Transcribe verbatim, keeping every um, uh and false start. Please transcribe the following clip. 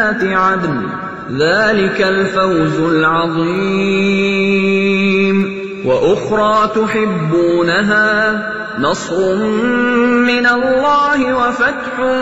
عدن ذلك الفوز العظيم. وأخرى تحبونها نصر من الله وفتح